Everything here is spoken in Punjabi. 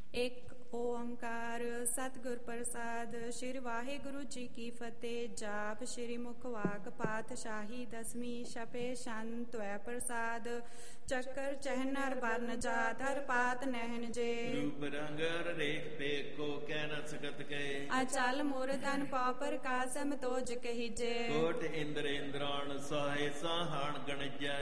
ਇੱਕ ਓੰਕਾਰ ਸਤਿਗੁਰ ਪ੍ਰਸਾਦ। ਸ਼੍ਰੀ ਵਾਹਿਗੁਰੂ ਜੀ ਕੀ ਫਤਿਹ। ਜਾਪ ਸ਼੍ਰੀ ਮੁਖਵਾਕ ਪਾਤਸ਼ਾਹੀ ਦਸਵੀਂ ਛਪੇ ਛੰਦ ਧੁਐ ਪ੍ਰਸਾਦ। ਚੱਕਰ ਚਹਿਨਰ ਬਰਨ ਜਾਤ ਹਰ ਪਾਤ ਨਹਿਨ ਜੇ। ਰੂਪ ਰੰਗ ਰੇਖ ਪੇਖ ਕੋ ਕਹਿ ਨ ਸਕਤ ਕੇ। ਅਚਲ ਮੂਰਤਨ ਪਉ ਪ੍ਰਕਾਸ਼ਮ ਤੋਜ ਕਹੀਜੇ। ਕੋਟ ਇੰਦਰ ਇੰਦਰਾਣ ਸਹਾਇ ਸਾਹਣ ਗਣਜੈ।